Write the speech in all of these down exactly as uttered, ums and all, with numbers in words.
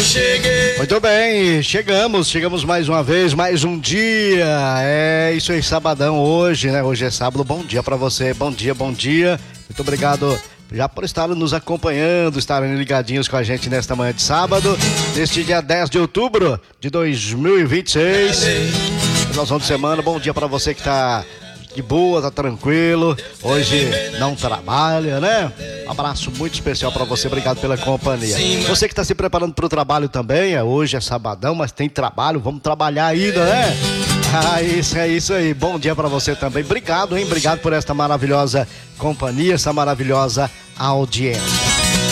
cheguei. Muito bem, chegamos, chegamos mais uma vez, mais um dia. É isso aí, sabadão hoje, né? Hoje é sábado. Bom dia pra você, bom dia, bom dia. Muito obrigado já por estar nos acompanhando, estarem ligadinhos com a gente nesta manhã de sábado, neste dia dez de outubro de dois mil e vinte e seis. Finalzão de semana, bom dia pra você que tá de boa, tá tranquilo, hoje não trabalha, né? Um abraço muito especial pra você, obrigado pela companhia. Você que tá se preparando pro trabalho também, é, hoje é sabadão, mas tem trabalho, vamos trabalhar ainda, né? Ah, isso é isso aí, bom dia pra você também, obrigado, hein? Obrigado por esta maravilhosa companhia, essa maravilhosa audiência.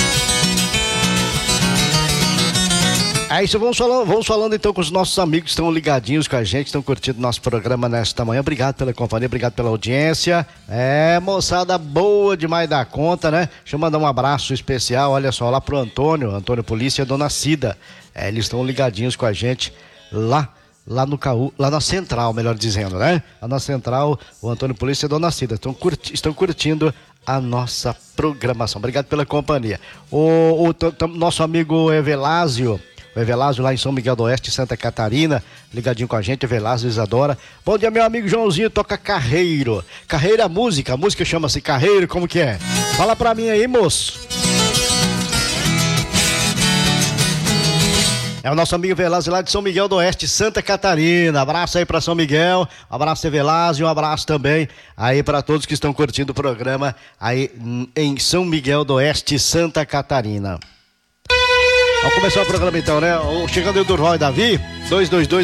É isso, vamos falando, vamos falando então com os nossos amigos que estão ligadinhos com a gente, estão curtindo nosso programa nesta manhã. Obrigado pela companhia, obrigado pela audiência. É, moçada boa demais da conta, né? Deixa eu mandar um abraço especial, olha só, lá pro Antônio, Antônio Polícia e a Dona Cida. É, eles estão ligadinhos com a gente lá, lá no Caú, lá na Central, melhor dizendo, né? Lá na Central, o Antônio Polícia e a Dona Cida estão, curti, estão curtindo a nossa programação. Obrigado pela companhia. O, o t- t- nosso amigo Evelásio, o Evelásio lá em São Miguel do Oeste, Santa Catarina, ligadinho com a gente, Evelásio Isadora. Bom dia, meu amigo Joãozinho, toca Carreiro. Carreiro é música, a música chama-se Carreiro, como que é? Fala pra mim aí, moço. É o nosso amigo Evelásio lá de São Miguel do Oeste, Santa Catarina. Abraço aí pra São Miguel, um abraço Evelásio, um abraço também aí pra todos que estão curtindo o programa aí em São Miguel do Oeste, Santa Catarina. Vamos começar o programa então, né? Chegando aí do Roy Davi, dois dois dois